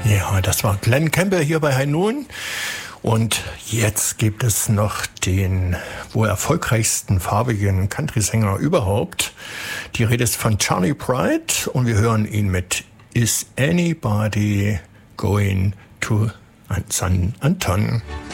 Ja, das war Glenn Campbell hier bei High Noon. Und jetzt gibt es noch den wohl erfolgreichsten farbigen Country-Sänger überhaupt. Die Rede ist von Charley Pride und wir hören ihn mit Is Anybody Going to San Anton?